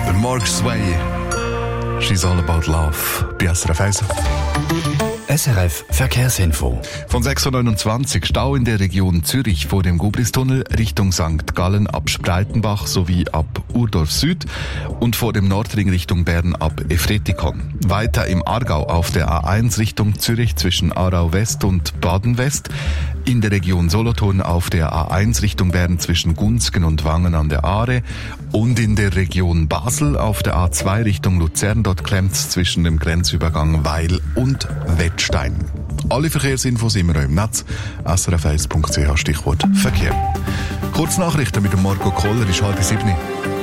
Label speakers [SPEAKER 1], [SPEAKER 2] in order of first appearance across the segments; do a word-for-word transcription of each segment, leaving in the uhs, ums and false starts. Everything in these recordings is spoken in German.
[SPEAKER 1] Der Mark Sway. She's all about love. Bei S R F eins.
[SPEAKER 2] S R F Verkehrsinfo.
[SPEAKER 1] Von sechs Uhr neunundzwanzig Stau in der Region Zürich vor dem Gubristunnel Richtung Sankt Gallen ab Spreitenbach sowie ab Urdorf Süd und vor dem Nordring Richtung Bern ab Efretikon. Weiter im Aargau auf der A eins Richtung Zürich zwischen Aarau West und Baden West. In der Region Solothurn auf der A eins Richtung Bern zwischen Gunzgen und Wangen an der Aare. Und in der Region Basel auf der A zwei Richtung Luzern. Dort klemmt's zwischen dem Grenzübergang Weil und Wettstein. Alle Verkehrsinfos immer auch im Netz. S R F eins Punkt C H Stichwort Verkehr. Kurznachrichten mit dem Marco Koller ist halb sieben.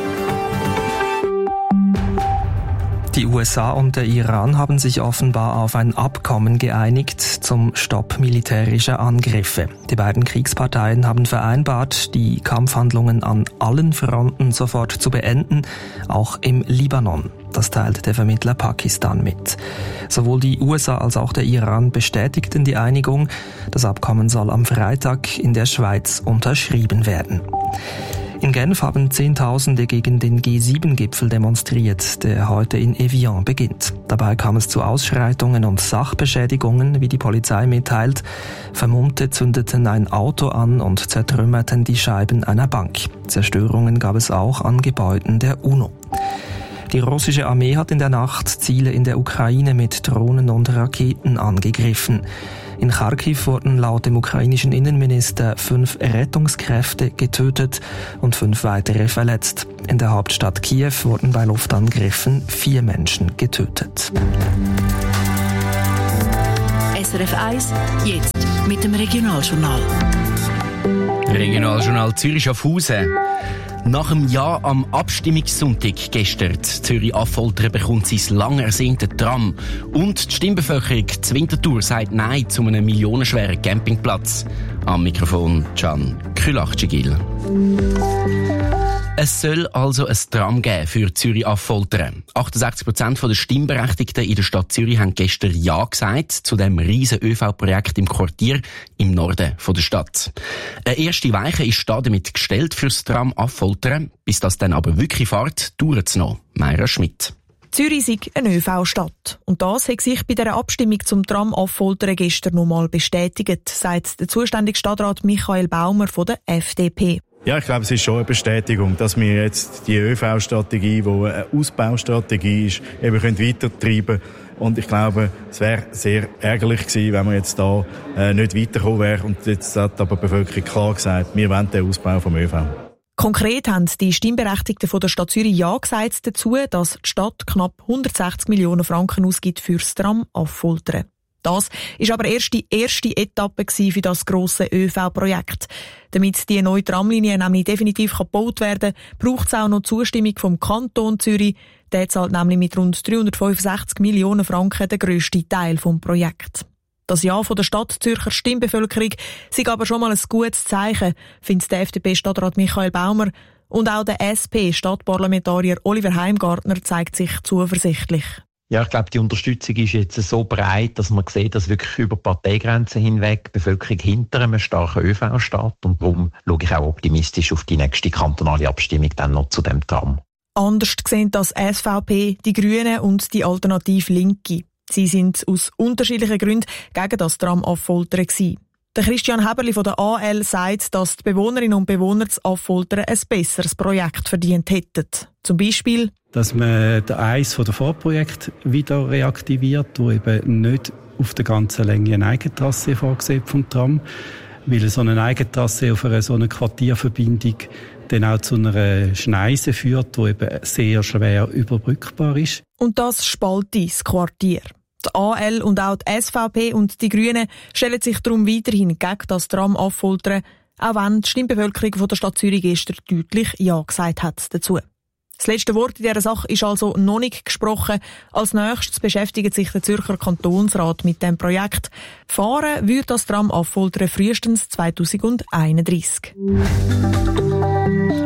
[SPEAKER 3] Die U S A und der Iran haben sich offenbar auf ein Abkommen geeinigt zum Stopp militärischer Angriffe. Die beiden Kriegsparteien haben vereinbart, die Kampfhandlungen an allen Fronten sofort zu beenden, auch im Libanon. Das teilt der Vermittler Pakistan mit. Sowohl die U S A als auch der Iran bestätigten die Einigung. Das Abkommen soll am Freitag in der Schweiz unterschrieben werden. In Genf haben Zehntausende gegen den G sieben Gipfel demonstriert, der heute in Evian beginnt. Dabei kam es zu Ausschreitungen und Sachbeschädigungen, wie die Polizei mitteilt. Vermummte zündeten ein Auto an und zertrümmerten die Scheiben einer Bank. Zerstörungen gab es auch an Gebäuden der UNO. Die russische Armee hat in der Nacht Ziele in der Ukraine mit Drohnen und Raketen angegriffen. In Kharkiv wurden laut dem ukrainischen Innenminister fünf Rettungskräfte getötet und fünf weitere verletzt. In der Hauptstadt Kiew wurden bei Luftangriffen vier Menschen getötet.
[SPEAKER 4] S R F eins, jetzt mit dem Regionaljournal.
[SPEAKER 5] Regionaljournal Zürich-Schaffhausen. Nach einem Jahr am Abstimmungssonntag gestern Zürich-Affoltern bekommt sein lang ersehnte Tram. Und die Stimmbevölkerung zu Winterthur sagt Nein zu einem millionenschweren Campingplatz. Am Mikrofon Can Külachcigil. Es soll also ein Tram geben für Zürich-Affoltern. achtundsechzig Prozent der Stimmberechtigten in der Stadt Zürich haben gestern Ja gesagt zu dem riesen Ö V-Projekt im Quartier im Norden der Stadt. Eine erste Weiche ist damit gestellt fürs Tram Affoltern. Bis das dann aber wirklich fährt, dauert es noch. Meira Schmidt.
[SPEAKER 6] Zürich ist eine Ö V-Stadt. Und das hat sich bei der Abstimmung zum Tram Affoltern gestern noch mal bestätigt, sagt der zuständige Stadtrat Michael Baumer von der F D P.
[SPEAKER 7] Ja, ich glaube, es ist schon eine Bestätigung, dass wir jetzt die Ö V-Strategie, die eine Ausbaustrategie ist, eben weitertreiben können. Und ich glaube, es wäre sehr ärgerlich gewesen, wenn wir jetzt da äh, nicht weitergekommen wären. Und jetzt hat aber die Bevölkerung klar gesagt, wir wollen den Ausbau vom Ö V.
[SPEAKER 6] Konkret haben die Stimmberechtigten von der Stadt Zürich Ja gesagt dazu, dass die Stadt knapp hundertsechzig Millionen Franken ausgibt für das Tram Affoltern. Das ist aber erst die erste Etappe für das grosse Ö V-Projekt. Damit die neue Tramlinie nämlich definitiv gebaut werden kann, braucht es auch noch Zustimmung vom Kanton Zürich. Der zahlt nämlich mit rund dreihundertfünfundsechzig Millionen Franken den grössten Teil des Projekts. Das Ja von der Stadtzürcher Stimmbevölkerung sei aber schon mal ein gutes Zeichen, findet der F D P-Stadtrat Michael Baumer. Und auch der S P-Stadtparlamentarier Oliver Heimgartner zeigt sich zuversichtlich.
[SPEAKER 8] Ja, ich glaube, die Unterstützung ist jetzt so breit, dass man sieht, dass wirklich über Parteigrenzen hinweg die Bevölkerung hinter einem starken Ö V steht. Und darum schaue ich auch optimistisch auf die nächste kantonale Abstimmung dann noch zu dem Tram.
[SPEAKER 6] Anders sehen das S V P, die Grünen und die Alternative Linke. Sie sind aus unterschiedlichen Gründen gegen das Tram Affoltern gewesen. Der Christian Heberli von der A L sagt, dass die Bewohnerinnen und Bewohner zu Affoltern ein besseres Projekt verdient hätten. Zum Beispiel,
[SPEAKER 9] dass man den eins von der Vorprojekt wieder reaktiviert, wo eben nicht auf der ganzen Länge eine Eigentrasse vorgesehen vom Tram, weil so eine Eigentrasse auf einer so einer Quartierverbindung dann auch zu einer Schneise führt, die eben sehr schwer überbrückbar ist.
[SPEAKER 6] Und das spaltet das Quartier. Die A L und auch die S V P und die Grünen stellen sich darum weiterhin gegen das Tram Affoltern, auch wenn die Stimmbevölkerung von der Stadt Zürich gestern deutlich Ja gesagt hat dazu. Das letzte Wort in dieser Sache ist also noch nicht gesprochen. Als nächstes beschäftigt sich der Zürcher Kantonsrat mit dem Projekt. Fahren wird das Tram Affoltern frühestens zweitausendeinunddreißig.
[SPEAKER 5] Ein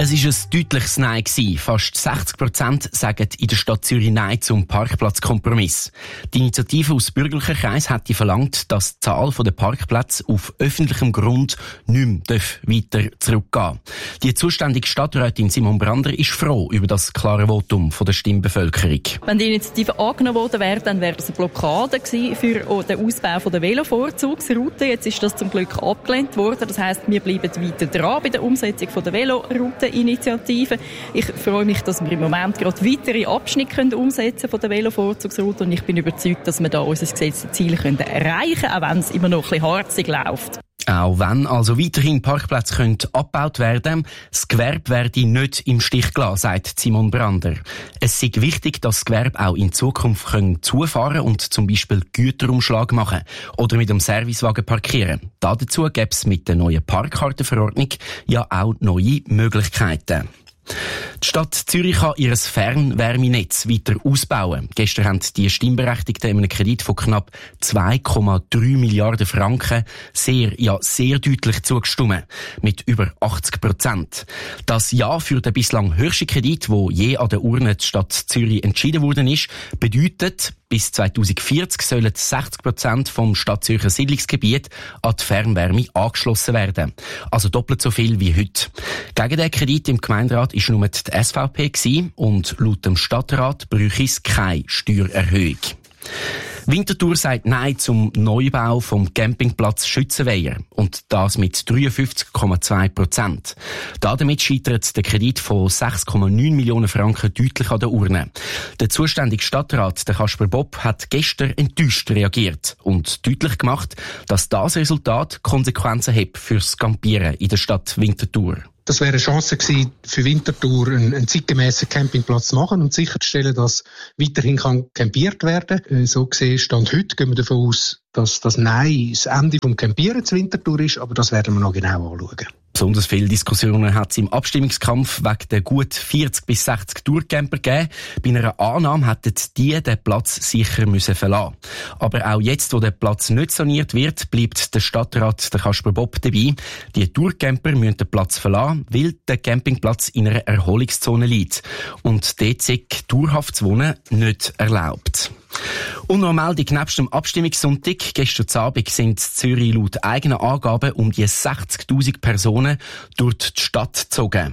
[SPEAKER 5] Es war ein deutliches Nein gewesen. Fast sechzig Prozent sagen in der Stadt Zürich Nein zum Parkplatzkompromiss. Die Initiative aus bürgerlicher Kreis hätte verlangt, dass die Zahl der Parkplätze auf öffentlichem Grund nicht mehr weiter zurückgehen darf. Die zuständige Stadträtin Simon Brander ist froh über das klare Votum der Stimmbevölkerung.
[SPEAKER 10] Wenn die Initiative angenommen worden wäre, dann wäre das eine Blockade gewesen für den Ausbau der Velovorzugsroute. Jetzt ist das zum Glück abgelehnt worden. Das heisst, wir bleiben weiter dran bei der Umsetzung der Veloroute-Initiative. Ich freue mich, dass wir im Moment gerade weitere Abschnitte umsetzen von der Velovorzugsroute und ich bin überzeugt, dass wir da unser gesetztes Ziel erreichen können, auch wenn es immer noch ein bisschen harzig läuft.
[SPEAKER 5] Auch wenn also weiterhin Parkplätze können abgebaut werden, das Gewerbe werde nicht im Stich gelassen, sagt Simon Brander. Es sei wichtig, dass das Gewerbe auch in Zukunft können zufahren und zum Beispiel Güterumschlag machen oder mit dem Servicewagen parkieren. Dazu gäbe es mit der neuen Parkkartenverordnung ja auch neue Möglichkeiten. Die Stadt Zürich kann ihr Fernwärmenetz weiter ausbauen. Gestern haben die Stimmberechtigten in einem Kredit von knapp zwei Komma drei Milliarden Franken sehr, ja sehr deutlich zugestimmt. Mit über achtzig Prozent. Das Ja für den bislang höchsten Kredit, wo je an der Urne der Stadt Zürich entschieden worden ist, bedeutet, bis zweitausendvierzig sollen sechzig Prozent vom Stadtzürcher Siedlungsgebiet an die Fernwärme angeschlossen werden. Also doppelt so viel wie heute. Gegen den Kredit im Gemeinderat war nur die S V P gewesen und laut dem Stadtrat bräuchte es keine Steuererhöhung. Winterthur sagt Nein zum Neubau vom Campingplatz Schützenweiher. Und das mit dreiundfünfzig Komma zwei Prozent. Damit scheitert der Kredit von sechs Komma neun Millionen Franken deutlich an der Urne. Der zuständige Stadtrat, der Kasper Bob, hat gestern enttäuscht reagiert und deutlich gemacht, dass das Resultat Konsequenzen hat fürs Campieren in der Stadt Winterthur.
[SPEAKER 11] Das wäre eine Chance gewesen, für Winterthur einen, einen zeitgemässen Campingplatz zu machen und sicherzustellen, dass weiterhin kann campiert werden kann. So gesehen, Stand heute gehen wir davon aus, dass das Nein das Ende vom Campieren zu Winterthur ist, aber das werden wir noch genau anschauen.
[SPEAKER 5] Besonders viele Diskussionen hat es im Abstimmungskampf wegen der gut vierzig bis sechzig Tourcamper gegeben. Bei einer Annahme hätten die den Platz sicher müssen verlassen. Aber auch jetzt, wo der Platz nicht saniert wird, bleibt der Stadtrat, der Kasper Bob, dabei. Die Tourcamper müssen den Platz verlassen, weil der Campingplatz in einer Erholungszone liegt. Und dort ist dauerhaft zu wohnen nicht erlaubt. Und noch eine Meldung nebst dem Abstimmungssonntag. Gestern Abend sind in Zürich laut eigenen Angaben um die sechzigtausend Personen durch die Stadt gezogen.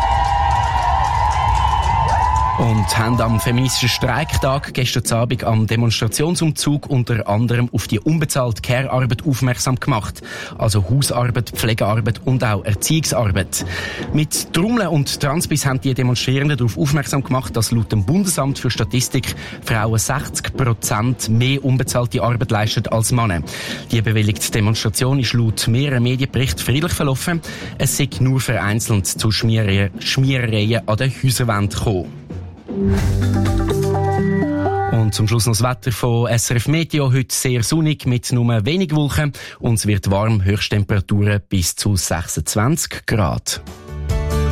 [SPEAKER 5] Und haben am feministischen Streiktag gestern Abend am Demonstrationsumzug unter anderem auf die unbezahlte Care-Arbeit aufmerksam gemacht. Also Hausarbeit, Pflegearbeit und auch Erziehungsarbeit. Mit Trommeln und Transbis haben die Demonstrierenden darauf aufmerksam gemacht, dass laut dem Bundesamt für Statistik Frauen sechzig Prozent mehr unbezahlte Arbeit leisten als Männer. Die bewilligte Demonstration ist laut mehreren Medienberichten friedlich verlaufen. Es sei nur vereinzelt zu Schmierereien an den Häuserwänden gekommen. Und zum Schluss noch das Wetter von S R F Meteo. Heute sehr sonnig mit nur wenig Wolken und es wird warm, Höchsttemperaturen bis zu sechsundzwanzig Grad.